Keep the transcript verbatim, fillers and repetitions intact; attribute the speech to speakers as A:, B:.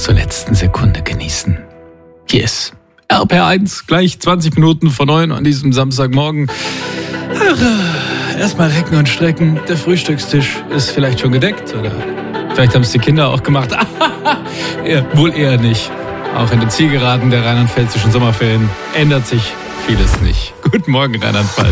A: zur letzten Sekunde genießen. Hier ist R P R eins, gleich zwanzig Minuten vor neun an diesem Samstagmorgen. Ach, erstmal recken und strecken. Der Frühstückstisch ist vielleicht schon gedeckt, oder vielleicht haben es die Kinder auch gemacht. ja, wohl eher nicht. Auch in den Zielgeraden der rheinland-pfälzischen Sommerferien ändert sich vieles nicht. Guten Morgen, Rheinland-Pfalz.